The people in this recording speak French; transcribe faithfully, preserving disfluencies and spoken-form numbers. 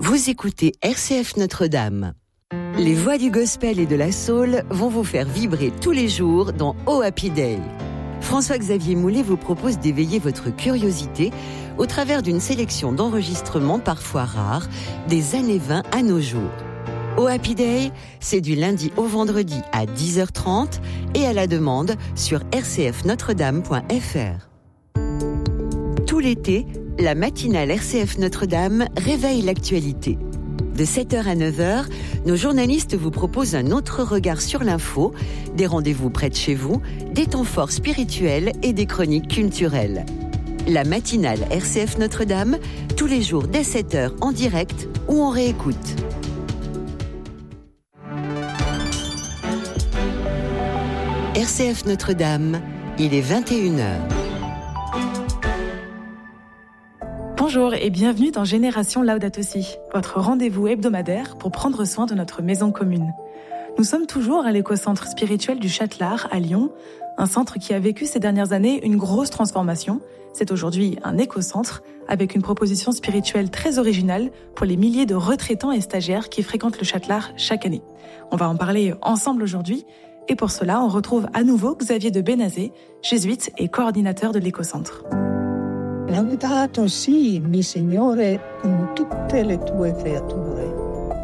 Vous écoutez R C F Notre-Dame. Les voix du gospel et de la soul vont vous faire vibrer tous les jours dans Oh Happy Day. François-Xavier Moulet vous propose d'éveiller votre curiosité au travers d'une sélection d'enregistrements parfois rares des années vingt à nos jours. Oh Happy Day, c'est du lundi au vendredi à dix heures trente et à la demande sur r c f notre dame point f r. Tout l'été, la matinale R C F Notre-Dame réveille l'actualité. De sept heures à neuf heures, nos journalistes vous proposent un autre regard sur l'info, des rendez-vous près de chez vous, des temps forts spirituels et des chroniques culturelles. La matinale R C F Notre-Dame, tous les jours dès sept heures en direct ou en réécoute. R C F Notre-Dame, il est vingt et une heures. Bonjour et bienvenue dans Génération Laudato Si, votre rendez-vous hebdomadaire pour prendre soin de notre maison commune. Nous sommes toujours à l'éco-centre spirituel du Châtelard à Lyon, un centre qui a vécu ces dernières années une grosse transformation. C'est aujourd'hui un éco-centre avec une proposition spirituelle très originale pour les milliers de retraitants et stagiaires qui fréquentent le Châtelard chaque année. On va en parler ensemble aujourd'hui et pour cela on retrouve à nouveau Xavier de Bénazet, jésuite et coordinateur de l'éco-centre. Laudato si, mi Signore, con tutte le tue creature.